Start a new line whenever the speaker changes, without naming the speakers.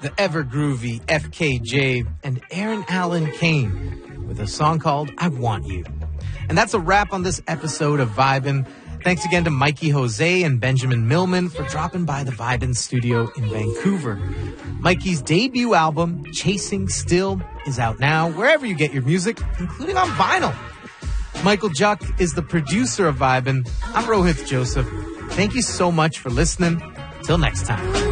the ever groovy FKJ and Aaron Allen Kane with a song called I Want You. And that's a wrap on this episode of Vibin'. Thanks again to Mikey Jose and Benjamin Millman for dropping by the Vibin' studio in Vancouver. Mikey's debut album, Chasing Still, is out now wherever you get your music, including on vinyl. Michael Juck is the producer of Vibin'. I'm Rohith Joseph. Thank you so much for listening. Till next time.